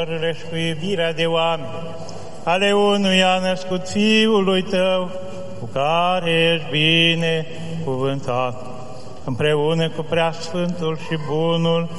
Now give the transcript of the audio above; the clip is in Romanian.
și cu iubirea de oameni, ale unuia născut Fiului Tău, cu care ești bine cuvântat, împreună cu Preasfântul și Bunul